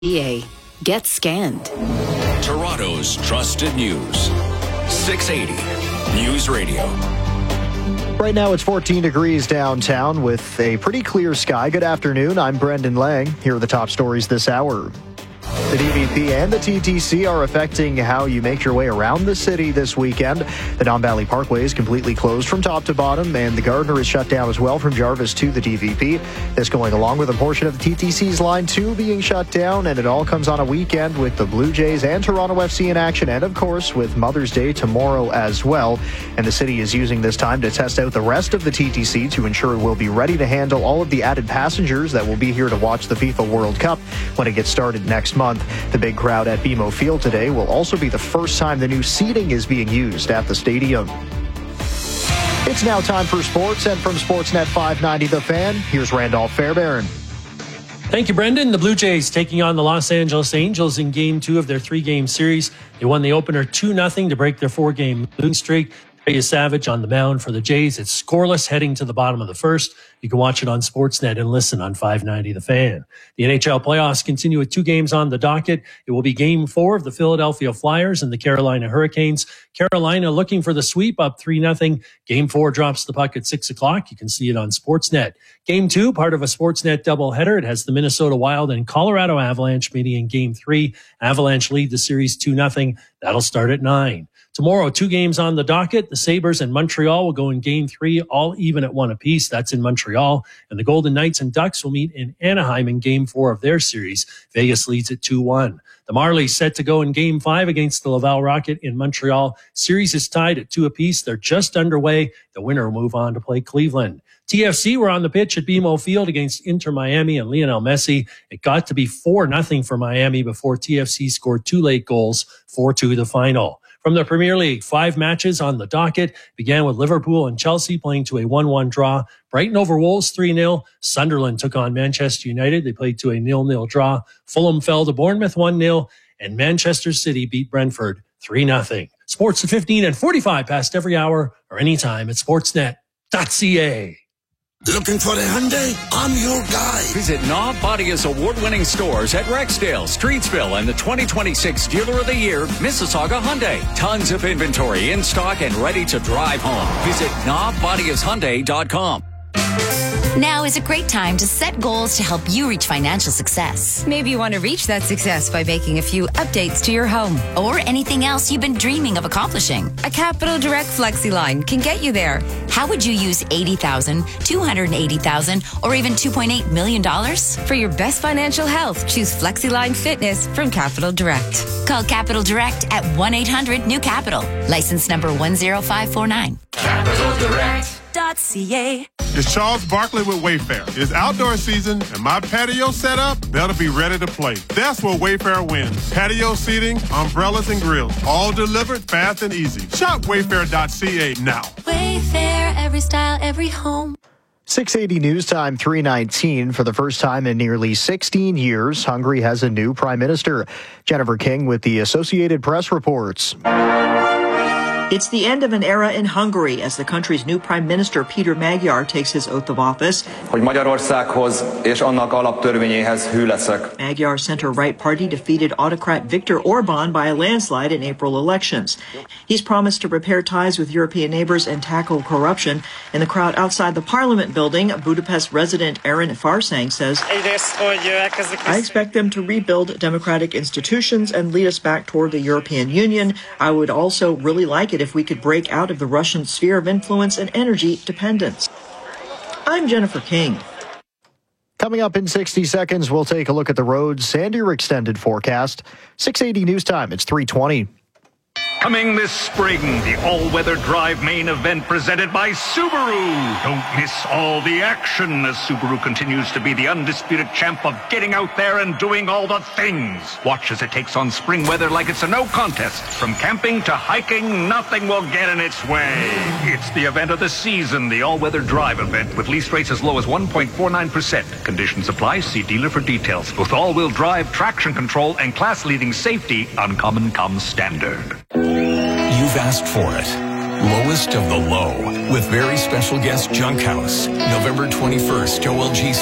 EA. Get scanned. Toronto's trusted news. 680 News Radio. Right now it's 14 degrees downtown with a pretty clear sky. Good afternoon. I'm Brendan Lang. Here are the top stories this hour. The DVP and the TTC are affecting how you make your way around the city this weekend. The Don Valley Parkway is completely closed from top to bottom, and the Gardiner is shut down as well from Jarvis to the DVP. This going along with a portion of the TTC's Line 2 being shut down, and it all comes on a weekend with the Blue Jays and Toronto FC in action, and of course with Mother's Day tomorrow as well. And the city is using this time to test out the rest of the TTC to ensure it will be ready to handle all of the added passengers that will be here to watch the FIFA World Cup when it gets started next month. The big crowd at BMO Field today will also be the first time the new seating is being used at the stadium. It's now time for sports, and from Sportsnet 590 The Fan, here's Randolph Fairbairn. Thank you, Brendan. The Blue Jays taking on the Los Angeles Angels in Game 2 of their 3-game series. They won the opener 2-0 to break their 4-game losing streak. Trey Savage on the mound for the Jays. It's scoreless heading to the bottom of the first. You can watch it on Sportsnet and listen on 590 The Fan. The NHL playoffs continue with 2 games on the docket. It will be Game 4 of the Philadelphia Flyers and the Carolina Hurricanes. Carolina looking for the sweep, up 3-0. Game 4 drops the puck at 6 o'clock. You can see it on Sportsnet. Game 2, part of a Sportsnet doubleheader. It has the Minnesota Wild and Colorado Avalanche meeting in Game 3. Avalanche lead the series 2-0. That'll start at 9. Tomorrow, 2 games on the docket. The Sabres and Montreal will go in Game 3, all even at 1 apiece. That's in Montreal. And the Golden Knights and Ducks will meet in Anaheim in Game 4 of their series. Vegas leads at 2-1. The Marlies set to go in Game 5 against the Laval Rocket in Montreal. Series is tied at 2 apiece. They're just underway. The winner will move on to play Cleveland. TFC were on the pitch at BMO Field against Inter Miami and Lionel Messi. It got to be 4-0 for Miami before TFC scored 2 late goals, 4-2 the final. From the Premier League, 5 matches on the docket began with Liverpool and Chelsea playing to a 1-1 draw. Brighton over Wolves 3-0. Sunderland took on Manchester United. They played to a 0-0 draw. Fulham fell to Bournemouth 1-0, and Manchester City beat Brentford 3-0. Sports at 15 and 45 past every hour or anytime at sportsnet.ca. Looking for a Hyundai? I'm your guy. Visit Knob Bodia's award-winning stores at Rexdale, Streetsville, and the 2026 Dealer of the Year, Mississauga Hyundai. Tons of inventory in stock and ready to drive home. Visit knobbodiashyundai.com. Now is a great time to set goals to help you reach financial success. Maybe you want to reach that success by making a few updates to your home. Or anything else you've been dreaming of accomplishing. A Capital Direct FlexiLine can get you there. How would you use $80,000, $280,000, or even $2.8 million? For your best financial health, choose FlexiLine Fitness from Capital Direct. Call Capital Direct at 1-800-NEW-CAPITAL. License number 10549. CapitalDirect.ca. It's Charles Barkley with Wayfair. It's outdoor season, and my patio setup better be ready to play. That's where Wayfair wins. Patio seating, umbrellas, and grills, all delivered fast and easy. Shop Wayfair.ca now. Wayfair, every style, every home. 680 News Time, 3:19. For the first time in nearly 16 years, Hungary has a new prime minister. Jennifer King with the Associated Press reports. It's the end of an era in Hungary as the country's new Prime Minister Peter Magyar takes his oath of office. Hogy Magyarországhoz és annak alaptörvényéhez hű leszek. Magyar's center-right party defeated autocrat Viktor Orban by a landslide in April elections. He's promised to repair ties with European neighbors and tackle corruption. In the crowd outside the Parliament building, Budapest resident Aaron Farsang says, I expect them to rebuild democratic institutions and lead us back toward the European Union. I would also really like it if we could break out of the Russian sphere of influence and energy dependence. I'm Jennifer King. Coming up in 60 seconds, we'll take a look at the roads and your extended forecast. 680 News Time, it's 3:20. Coming this spring, the all-weather drive main event presented by Subaru. Don't miss all the action as Subaru continues to be the undisputed champ of getting out there and doing all the things. Watch as it takes on spring weather like it's a no contest. From camping to hiking, nothing will get in its way. It's the event of the season, the all-weather drive event with lease rates as low as 1.49%. Conditions apply. See dealer for details. With all-wheel drive, traction control, and class-leading safety, Uncommon comes standard. You've asked for it. Lowest of the low with very special guest Junk House. November 21st, OLG